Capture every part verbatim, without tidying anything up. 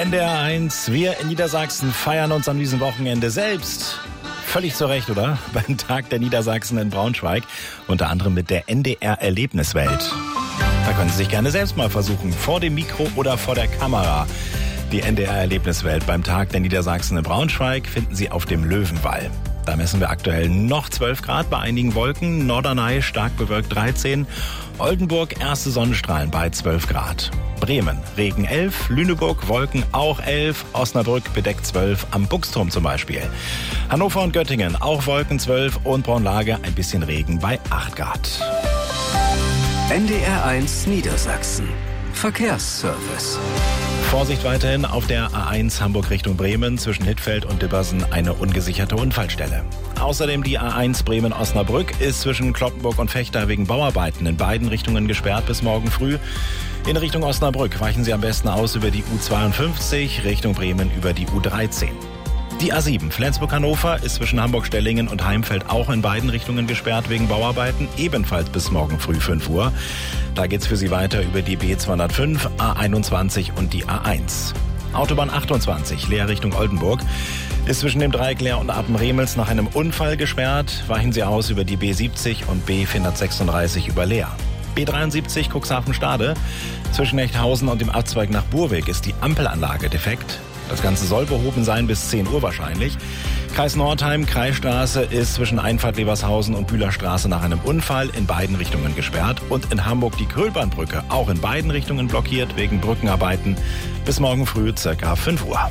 N D R eins, wir in Niedersachsen feiern uns an diesem Wochenende selbst. Völlig zu Recht, oder? Beim Tag der Niedersachsen in Braunschweig. Unter anderem mit der N D R-Erlebniswelt. Da können Sie sich gerne selbst mal versuchen. Vor dem Mikro oder vor der Kamera. Die N D R-Erlebniswelt beim Tag der Niedersachsen in Braunschweig finden Sie auf dem Löwenwall. Da messen wir aktuell noch zwölf Grad bei einigen Wolken. Norderney stark bewölkt dreizehn. Oldenburg erste Sonnenstrahlen bei zwölf Grad. Bremen Regen elf. Lüneburg Wolken auch elf. Osnabrück bedeckt zwölf. Am Buchsturm zum Beispiel. Hannover und Göttingen auch Wolken zwölf. Und Braunlage ein bisschen Regen bei acht Grad. N D R eins Niedersachsen. Verkehrsservice. Vorsicht weiterhin auf der A eins Hamburg Richtung Bremen zwischen Hittfeld und Dibbersen eine ungesicherte Unfallstelle. Außerdem die A eins Bremen-Osnabrück ist zwischen Cloppenburg und Vechta wegen Bauarbeiten in beiden Richtungen gesperrt bis morgen früh. In Richtung Osnabrück weichen Sie am besten aus über die U zweiundfünfzig, Richtung Bremen über die U dreizehn. Die A sieben Flensburg-Hannover ist zwischen Hamburg-Stellingen und Heimfeld auch in beiden Richtungen gesperrt wegen Bauarbeiten, ebenfalls bis morgen früh fünf Uhr. Da geht's für Sie weiter über die B zweihundertfünf, A einundzwanzig und die A eins. Autobahn achtundzwanzig, Leer Richtung Oldenburg, ist zwischen dem Dreieck Leer und Apen-Remels nach einem Unfall gesperrt. Weichen Sie aus über die B siebzig und B vierhundertsechsunddreißig über Leer. B dreiundsiebzig Cuxhaven-Stade, zwischen Echthausen und dem Abzweig nach Burweg ist die Ampelanlage defekt. Das Ganze soll behoben sein bis zehn Uhr wahrscheinlich. Kreis Nordheim, Kreisstraße ist zwischen Einfahrt Levershausen und Bühlerstraße nach einem Unfall in beiden Richtungen gesperrt. Und in Hamburg die Krölbahnbrücke auch in beiden Richtungen blockiert wegen Brückenarbeiten. Bis morgen früh circa fünf Uhr.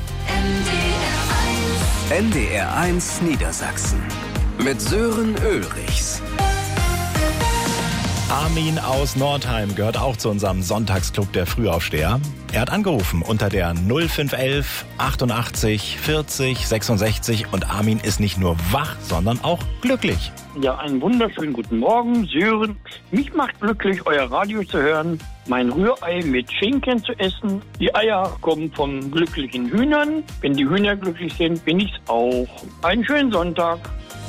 N D R eins Niedersachsen mit Sören Ulrichs. Armin aus Nordheim gehört auch zu unserem Sonntagsclub der Frühaufsteher. Er hat angerufen unter der null fünf elf achtundachtzig vierzig sechsundsechzig und Armin ist nicht nur wach, sondern auch glücklich. Ja, einen wunderschönen guten Morgen, Sören. Mich macht glücklich, euer Radio zu hören, mein Rührei mit Schinken zu essen. Die Eier kommen von glücklichen Hühnern. Wenn die Hühner glücklich sind, bin ich's auch. Einen schönen Sonntag.